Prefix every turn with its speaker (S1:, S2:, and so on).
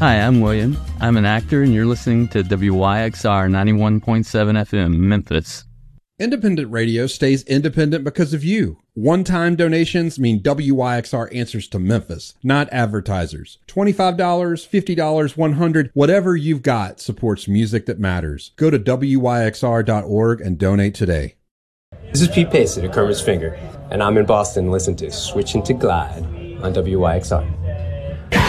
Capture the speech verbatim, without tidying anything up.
S1: Hi, I'm William. I'm an actor, and you're listening to W Y X R ninety-one point seven F M, Memphis.
S2: Independent radio stays independent because of you. One-time donations mean W Y X R answers to Memphis, not advertisers. twenty-five dollars, fifty dollars, one hundred dollars, whatever you've got supports music that matters. Go to W Y X R dot org and donate today.
S3: This is Pete Pace at Kermit's Finger, and I'm in Boston. Listen to Switching to Glide on W Y X R.